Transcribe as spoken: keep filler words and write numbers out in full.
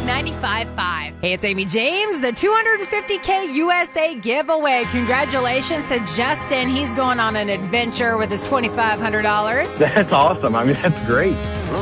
ninety-five point five. Hey, it's Amy James, the two hundred fifty K U S A giveaway. Congratulations to Justin. He's going on an adventure with his twenty-five hundred dollars. That's awesome. I mean, that's great.